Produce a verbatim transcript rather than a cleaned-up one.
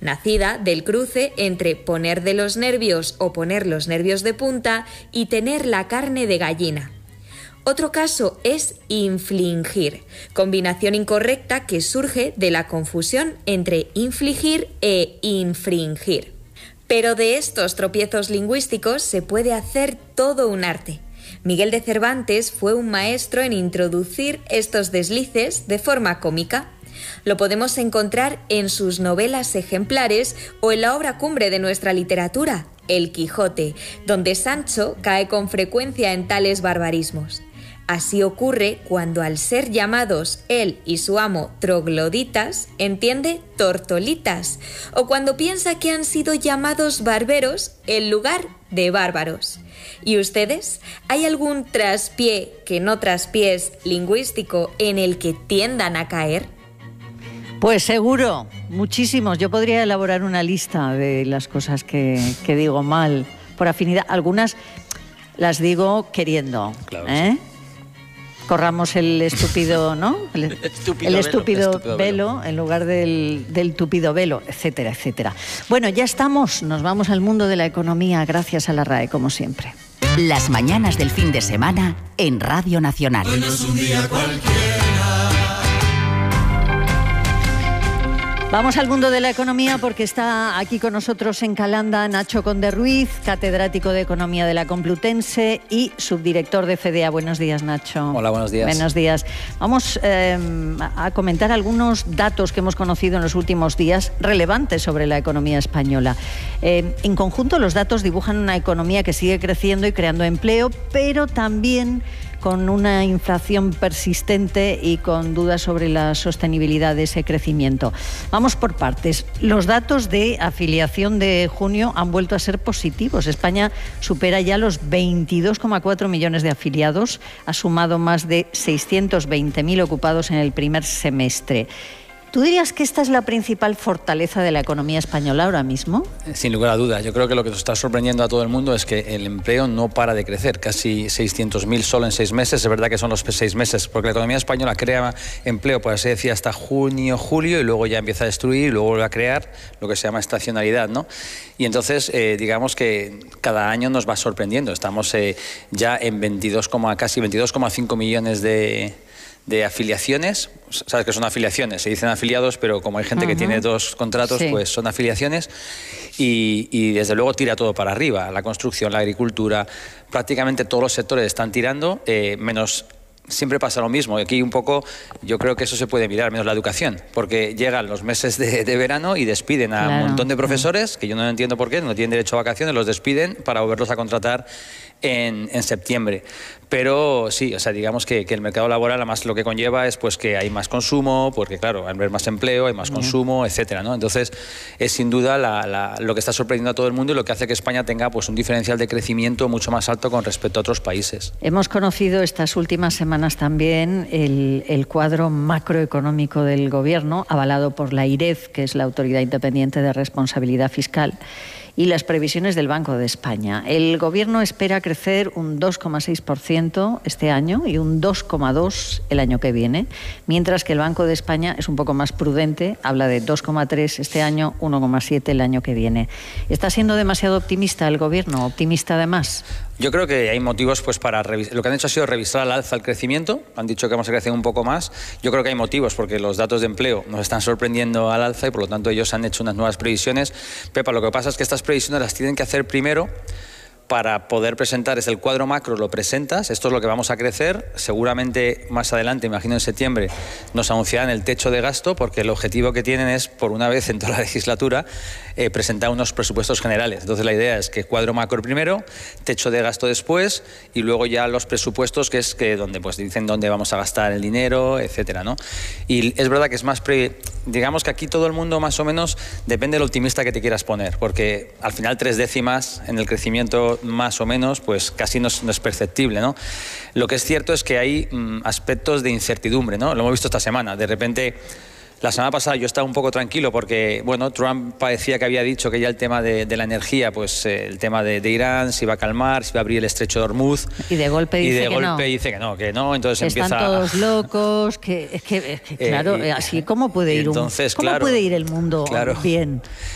nacida del cruce entre poner de los nervios o poner los nervios de punta y tener la carne de gallina. Otro caso es infligir, combinación incorrecta que surge de la confusión entre infligir e infringir. Pero de estos tropiezos lingüísticos se puede hacer todo un arte. Miguel de Cervantes fue un maestro en introducir estos deslices de forma cómica. Lo podemos encontrar en sus novelas ejemplares o en la obra cumbre de nuestra literatura, El Quijote, donde Sancho cae con frecuencia en tales barbarismos. Así ocurre cuando, al ser llamados él y su amo trogloditas, entiende tortolitas, o cuando piensa que han sido llamados barberos en lugar de bárbaros. ¿Y ustedes? ¿Hay algún traspié que no traspiés lingüístico en el que tiendan a caer? Pues seguro, muchísimos. Yo podría elaborar una lista de las cosas que, que digo mal por afinidad. Algunas las digo queriendo, Claro, ¿eh? sí. Corramos el estúpido, ¿no? El, estúpido el velo, estúpido, estúpido velo, velo en lugar del, del tupido velo, etcétera, etcétera. Bueno, ya estamos. Nos vamos al mundo de la economía gracias a la RAE, como siempre. Las mañanas del fin de semana en Radio Nacional. Hoy no es un día cualquiera. Vamos al mundo de la economía porque está aquí con nosotros en Calanda Nacho Conde Ruiz, catedrático de Economía de la Complutense y subdirector de FEDEA. Buenos días, Nacho. Hola, buenos días. Buenos días. Vamos eh, a comentar algunos datos que hemos conocido en los últimos días relevantes sobre la economía española. Eh, en conjunto, los datos dibujan una economía que sigue creciendo y creando empleo, pero también con una inflación persistente y con dudas sobre la sostenibilidad de ese crecimiento. Vamos por partes. Los datos de afiliación de junio han vuelto a ser positivos. España supera ya los veintidós coma cuatro millones de afiliados, ha sumado más de seiscientos veinte mil ocupados en el primer semestre. ¿Tú dirías que esta es la principal fortaleza de la economía española ahora mismo? Sin lugar a dudas. Yo creo que lo que nos está sorprendiendo a todo el mundo es que el empleo no para de crecer. Casi seiscientos mil solo en seis meses. Es verdad que son los seis meses, porque la economía española crea empleo, por así decir, hasta junio, julio, y luego ya empieza a destruir y luego vuelve a crear lo que se llama estacionalidad, ¿no? Y entonces, eh, digamos que cada año nos va sorprendiendo. Estamos eh, ya en veintidós, casi veintidós coma cinco millones de... de afiliaciones. Sabes que son afiliaciones, se dicen afiliados, pero como hay gente uh-huh. que tiene dos contratos, sí. pues son afiliaciones y, y desde luego tira todo para arriba. La construcción, la agricultura, prácticamente todos los sectores están tirando, eh, menos... Siempre pasa lo mismo, y aquí un poco yo creo que eso se puede mirar, menos la educación, porque llegan los meses de, de verano y despiden a claro, un montón de profesores, claro. que yo no entiendo por qué, no tienen derecho a vacaciones, los despiden para volverlos a contratar en, en septiembre. Pero sí, o sea, digamos que, que el mercado laboral además lo que conlleva es pues que hay más consumo, porque claro, al haber más empleo, hay más consumo, etcétera, ¿no? Entonces es sin duda la, la, lo que está sorprendiendo a todo el mundo y lo que hace que España tenga pues un diferencial de crecimiento mucho más alto con respecto a otros países. Hemos conocido estas últimas semanas también el, el cuadro macroeconómico del Gobierno, avalado por la IREF, que es la Autoridad Independiente de Responsabilidad Fiscal, y las previsiones del Banco de España. El Gobierno espera crecer un dos coma seis por ciento este año y un dos coma dos por ciento el año que viene, mientras que el Banco de España es un poco más prudente, habla de dos coma tres por ciento este año, uno coma siete por ciento el año que viene. ¿Está siendo demasiado optimista el Gobierno? ¿Optimista además? Yo creo que hay motivos pues para revisar. Lo que han hecho ha sido revisar al alza el crecimiento. Han dicho que vamos a crecer un poco más. Yo creo que hay motivos porque los datos de empleo nos están sorprendiendo al alza y por lo tanto ellos han hecho unas nuevas previsiones. Pepa, lo que pasa es que estas previsiones las tienen que hacer primero para poder presentar, es el cuadro macro, lo presentas, esto es lo que vamos a crecer, seguramente más adelante, imagino en septiembre, nos anunciarán el techo de gasto, porque el objetivo que tienen es, por una vez en toda la legislatura, eh, presentar unos presupuestos generales. Entonces la idea es que cuadro macro primero, techo de gasto después, y luego ya los presupuestos, que es que donde pues dicen dónde vamos a gastar el dinero, etcétera, ¿no? Y es verdad que es más, pre, digamos que aquí todo el mundo más o menos depende del optimista que te quieras poner, porque al final tres décimas en el crecimiento más o menos, pues casi no es, no es perceptible, ¿no? Lo que es cierto es que hay mmm, aspectos de incertidumbre, ¿no? Lo hemos visto esta semana. De repente, la semana pasada yo estaba un poco tranquilo porque, bueno, Trump parecía que había dicho que ya el tema de, de la energía, pues eh, el tema de, de Irán se iba a calmar, se iba a abrir el estrecho de Hormuz. Y de golpe dice y de que golpe no. dice que no, que no, entonces Están empieza... todos locos, que es que, es que claro, eh, y, así cómo puede ir entonces, un, ¿cómo claro, puede ir el mundo claro. bien?